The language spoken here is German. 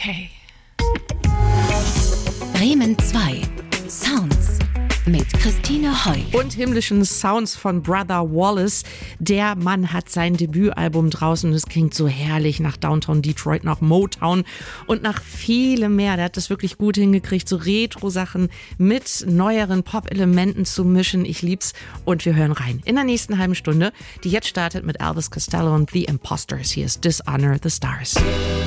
okay. Bremen 2 Sounds mit Christine Heuk. Und himmlischen Sounds von Brother Wallace. Der Mann hat sein Debütalbum draußen und es klingt so herrlich nach Downtown Detroit, nach Motown und nach vielem mehr. Der hat das wirklich gut hingekriegt, so Retro-Sachen mit neueren Pop-Elementen zu mischen. Ich lieb's und wir hören rein in der nächsten halben Stunde, die jetzt startet mit Elvis Costello und The Imposters. Hier ist Dishonor the Stars.